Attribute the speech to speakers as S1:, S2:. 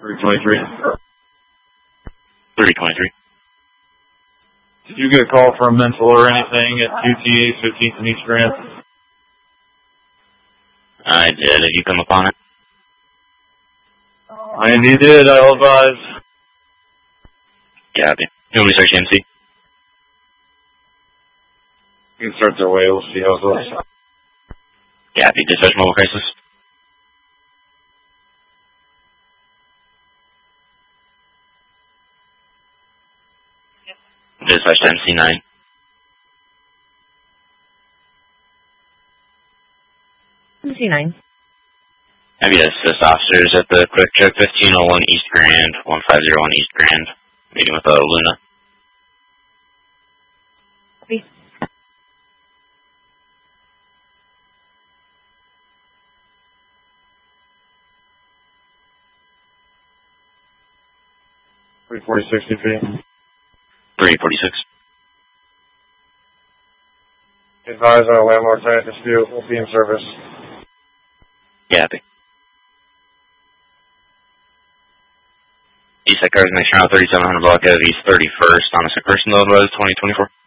S1: 323.
S2: 323.
S1: Did you get a call from Mental or anything at QTA 15th and East Grand?
S2: I did. Have you come upon it?
S1: I indeed did. I'll advise.
S2: Copy. You want me to search MC?
S1: You can start their way. We'll see how it goes.
S2: Copy. Dispatch mobile crisis. Dispatch to MC9.
S3: MC9.
S2: Have you assist officers at the Quick Trip 1501 East Grand, 1501 East Grand, meeting with Luna.
S3: Copy.
S1: Three 4060 feet.
S2: 346.
S1: Advise on a landlord tenant dispute. We'll be in service.
S2: Copy. East Side Cars, make sure 3700 block of East 31st on a sick person load was 2024.